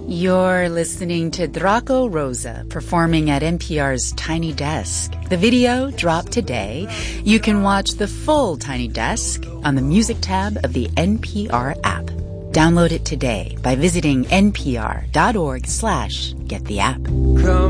You're listening to Draco Rosa performing at NPR's Tiny Desk. The video dropped today. You can watch the full Tiny Desk on the music tab of the NPR app. Download it today by visiting npr.org/gettheapp.